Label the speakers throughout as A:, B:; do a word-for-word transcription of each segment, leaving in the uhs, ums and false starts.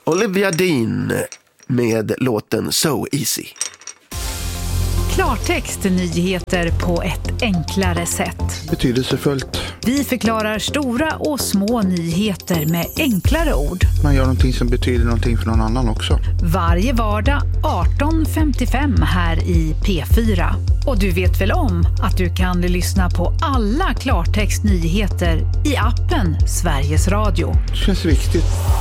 A: Olivia Dean med låten So Easy.
B: Klartext, nyheter på ett enklare sätt.
C: Betydelsefullt.
B: Vi förklarar stora och små nyheter med enklare ord.
C: Man gör någonting som betyder någonting för någon annan också.
B: Varje vardag arton femtiofem här i P fyra. Och du vet väl om att du kan lyssna på alla Klartext nyheter i appen Sveriges Radio.
C: Det känns viktigt.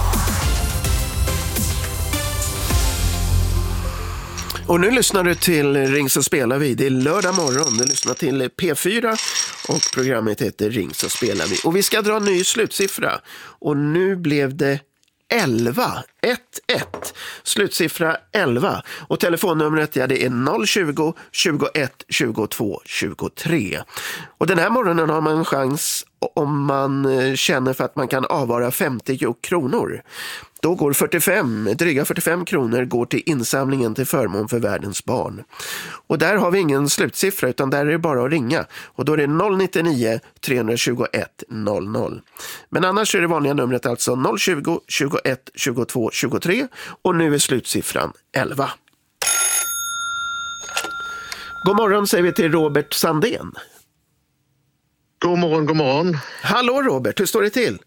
A: Och nu lyssnar du till Ring så spelar vi. Det är lördag morgon. Du lyssnar till P fyra och programmet heter Ring så spelar vi. Och vi ska dra en ny slutsiffra. Och nu blev det elva. ett ett. Slutsiffra elva. Och telefonnumret, ja, det är noll tjugo, tjugoett, tjugotvå, tjugotre. Och den här morgonen har man en chans om man känner för att man kan avvara femtio kronor. Då går fyrtiofem, dryga fyrtiofem kronor går till insamlingen till förmån för världens barn. Och där har vi ingen slutsiffra utan där är det bara att ringa. Och då är det noll nittionio, trehundratjugoett, noll noll. Men annars är det vanliga numret alltså noll tjugo, tjugoett, tjugotvå, tjugotre. Och nu är slutsiffran elva. God morgon säger vi till Robert Sandén.
D: God morgon, god morgon.
A: Hallå Robert, hur står det till?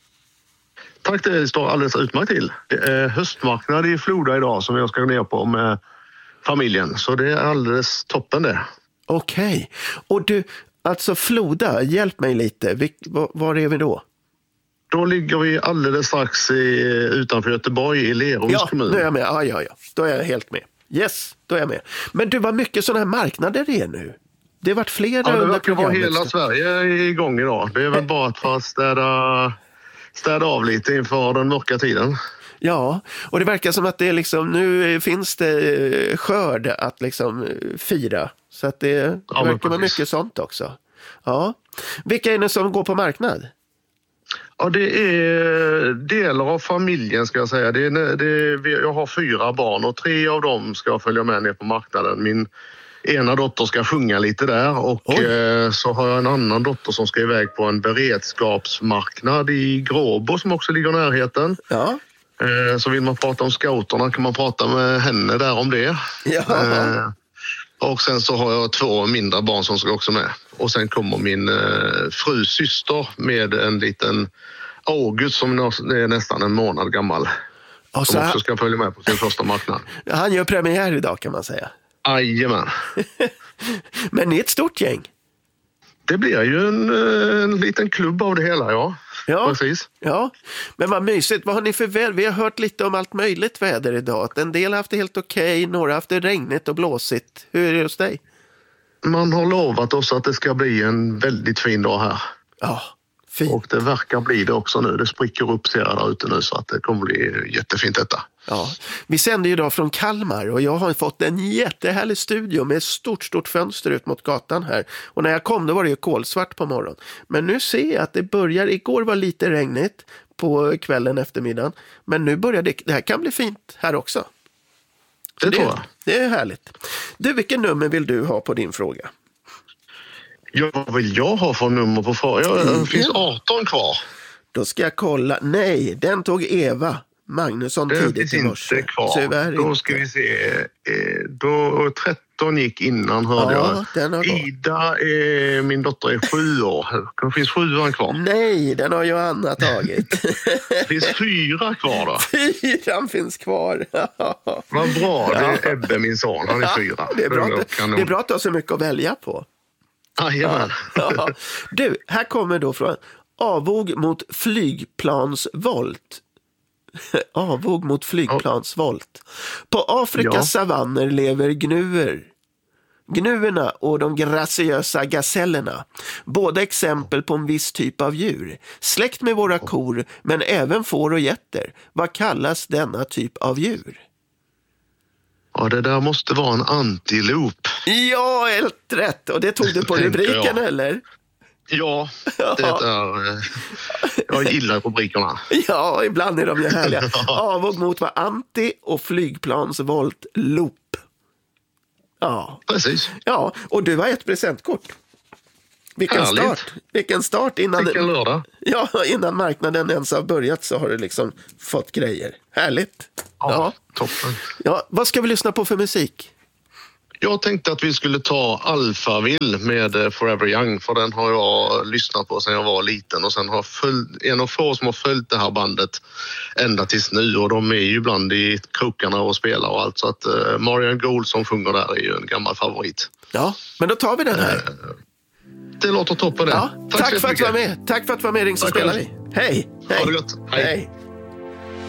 D: Tack, det står alldeles utmärkt till. Det är höstmarknad i Floda idag som jag ska gå ner på med familjen. Så det är alldeles toppen det.
A: Okej. Okay. Och du, alltså Floda, hjälp mig lite. Vi, var, var är vi då?
D: Då ligger vi alldeles strax i, utanför Göteborg i Lerums
A: ja,
D: kommun.
A: Ja, nu är jag med. Ja, ja, ja. Då är jag helt med. Yes, då är jag med. Men du, vad mycket sådana här marknader det är nu? Det har varit flera
D: ja, det
A: under
D: verkar vara hela
A: så...
D: Sverige igång idag. Det är väl bara för att städa, städa av lite inför den mörka tiden.
A: Ja, och det verkar som att det är liksom, nu finns det skörd att liksom fira. Så att det ja, verkar vara mycket sånt också. Ja. Vilka är det som går på marknad?
D: Ja, det är delar av familjen ska jag säga. Det är, det är, jag har fyra barn och tre av dem ska följa med ner på marknaden. Min ena dotter ska sjunga lite där och eh, så har jag en annan dotter som ska iväg på en beredskapsmarknad i Gråbo som också ligger i närheten.
A: Ja.
D: Eh, så vill man prata om scouterna kan man prata med henne där om det.
A: Ja.
D: Eh, och sen så har jag två mindre barn som ska också med. Och sen kommer min eh, frus syster med en liten August som är nästan en månad gammal. Och som också ska följa med på sin första marknad.
A: Han gör premiär idag kan man säga.
D: Jajamän.
A: Men det är ett stort gäng.
D: Det blir ju en, en liten klubb av det hela, ja.
A: Ja,
D: precis.
A: Ja, men vad mysigt. Vad har ni för väder? Vi har hört lite om allt möjligt väder idag. En del har haft det helt okej, några har haft det regnigt och blåsigt. Hur är det hos dig?
D: Man har lovat oss att det ska bli en väldigt fin dag här.
A: Ja, fint.
D: Och det verkar bli det också nu. Det spricker upp ser jag där ute nu så att det kommer bli jättefint detta.
A: Ja, vi sänder ju idag från Kalmar och jag har fått en jättehärlig studio med stort, stort fönster ut mot gatan här. Och när jag kom då var det ju kolsvart på morgonen. Men nu ser jag att det börjar, igår var lite regnigt på kvällen eftermiddagen. Men nu börjar det, det här kan bli fint här också.
D: Det, det tror jag.
A: Det är härligt. Du, vilken nummer vill du ha på din fråga?
D: Ja, vad vill jag ha för nummer på frågan? Det finns arton kvar.
A: Då ska jag kolla. Nej, den tog Eva Magnusson tidigt i morse.
D: Det finns inte kvar. Då ska vi se. Då tretton gick innan hörde
A: ja,
D: jag. Ida, är, min dotter är sju år. Det finns sjuan kvar.
A: Nej, den har Johanna tagit.
D: Det finns fyra kvar då.
A: Fyran finns kvar.
D: Vad bra, det är Ebbe, min son. Han är fyra.
A: Det är bra, det är bra att du har så mycket att välja på.
D: Ja.
A: Du, här kommer då från avvåg mot flygplansvolt. Avvåg mot flygplansvolt. På Afrikas ja. savanner lever gnuer. Gnuerna och de graciösa gasellerna. Båda exempel på en viss typ av djur. Släkt med våra kor, men även får och getter. Vad kallas denna typ av djur?
D: Ja, det där måste vara en antilop.
A: Ja, helt rätt. Och det tog du på rubriken,
D: jag.
A: eller?
D: Ja, det är... Jag gillar rubrikerna.
A: Ja, ibland är de ju härliga. Avvåg mot var anti- och flygplansvolt loop. Ja.
D: Precis.
A: Ja, och du har ett presentkort. Vilken
D: Härligt.
A: start. Vilken start innan,
D: Vilken lördag.
A: ja, innan marknaden ens har börjat så har du liksom fått grejer. Härligt.
D: Ja,
A: Ja.
D: toppen.
A: Ja, vad ska vi lyssna på för musik?
D: Jag tänkte att vi skulle ta Alphaville med Forever Young, för den har jag lyssnat på sedan jag var liten och sen har följt, en av få som har följt det här bandet ända tills nu, och de är ju ibland i krokarna och spelar och allt, så att uh, Marian Gould som sjunger där är ju en gammal favorit.
A: Ja, men då tar vi den här.
D: Det låter toppen det.
A: Ja, tack,
D: så
A: för att du var
D: mycket.
A: med. Tack för att du var med, Ring så
D: Tack
A: spelar
D: själv.
A: vi. Hej. Hej.
D: Ha det gott. Hej.
A: Hej.